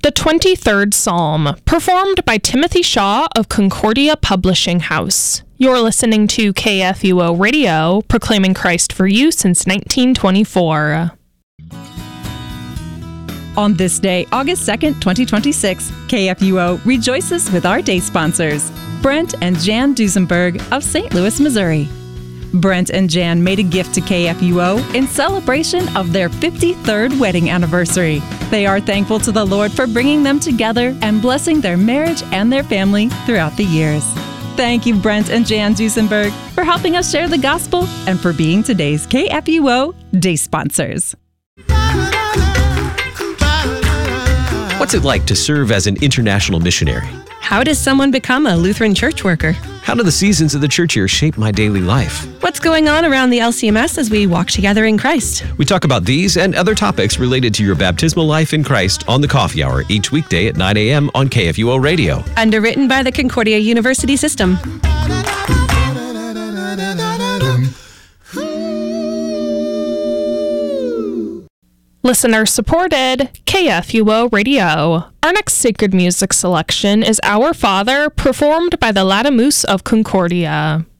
The 23rd Psalm, performed by Timothy Shaw of Concordia Publishing House. You're listening to KFUO Radio, proclaiming Christ for you since 1924. On this day, August 2nd, 2026, KFUO rejoices with our day sponsors, Brent and Jan Duesenberg of St. Louis, Missouri. Brent and Jan made a gift to KFUO in celebration of their 53rd wedding anniversary. They are thankful to the Lord for bringing them together and blessing their marriage and their family throughout the years. Thank you, Brent and Jan Duesenberg, for helping us share the gospel and for being today's KFUO Day sponsors. What's it like to serve as an international missionary? How does someone become a Lutheran church worker? How do the seasons of the church year shape my daily life? What's going on around the LCMS as we walk together in Christ? We talk about these and other topics related to your baptismal life in Christ on the Coffee Hour each weekday at 9 a.m. on KFUO Radio. Underwritten by the Concordia University System. Listener supported KFUO Radio. Our next sacred music selection is Our Father, performed by the Latamus of Concordia.